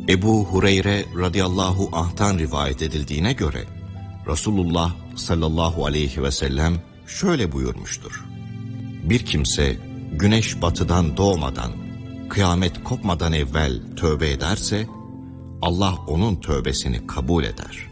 Ebu Hureyre radıyallahu anh'tan rivayet edildiğine göre Resulullah sallallahu aleyhi ve sellem şöyle buyurmuştur: Bir kimse güneş batıdan doğmadan, kıyamet kopmadan evvel tövbe ederse Allah onun tövbesini kabul eder.